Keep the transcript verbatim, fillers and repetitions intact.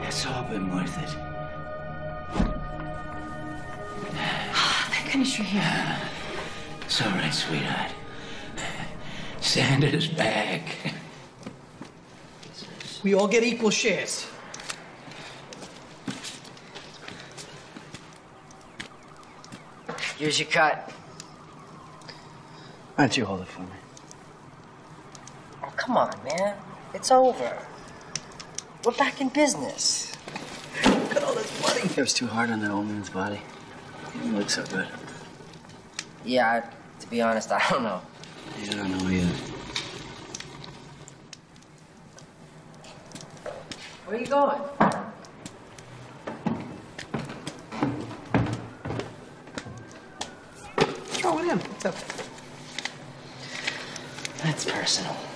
It's all been worth it. Thank goodness you're here. It's all right, sweetheart. Santa's back. We all get equal shares. Here's your cut. Why don't you hold it for me? Oh, come on, man. It's over. We're back in business. Look at all this money. It was too hard on that old man's body. He didn't look so good. Yeah, I, to be honest, I don't know. Yeah, I don't know either. Where are you going? Throw it in. What's up? That's personal.